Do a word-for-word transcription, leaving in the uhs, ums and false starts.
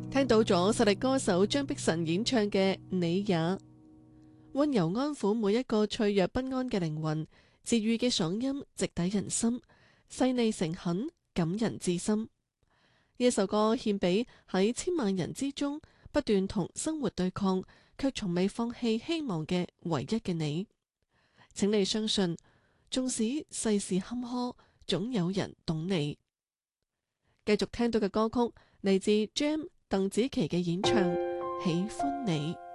聽到咗實力歌手張碧晨演唱嘅《你也》，溫柔安撫每一個脆弱不安嘅靈魂，治癒嘅嗓音直抵人心，細膩誠懇，感人至深。呢一首歌獻俾喺千萬人之中不斷同生活對抗，卻從未放棄希望嘅唯一嘅你。請你相信，縱使世事坎坷，總有人懂你。繼續聽到嘅歌曲嚟自 Jam 鄧紫棋嘅演唱《喜歡你》。